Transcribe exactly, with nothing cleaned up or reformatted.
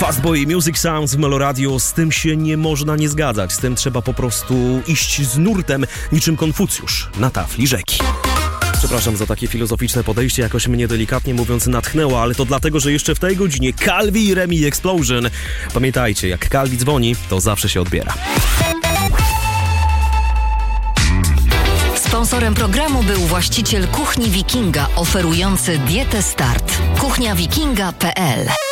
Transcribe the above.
Fastboy Music Sounds w Meloradio, z tym się nie można nie zgadzać, z tym trzeba po prostu iść z nurtem, niczym Konfucjusz na tafli rzeki. Przepraszam za takie filozoficzne podejście, jakoś mnie delikatnie mówiąc natchnęło, ale to dlatego, że jeszcze w tej godzinie Calvi i Remi Explosion. Pamiętajcie, jak Calvi dzwoni, to zawsze się odbiera. Sponsorem programu był właściciel Kuchni Wikinga, oferujący dietę Start. kuchnia wikinga kropka p l